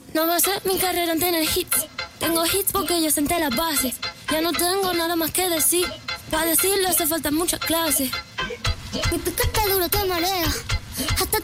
No basé mi carrera en tener hits. Tengo hits porque yo senté las bases. Ya no tengo nada más que decir. Para decirlo hace falta mucha clase. Mi piquete duro te marea. Hasta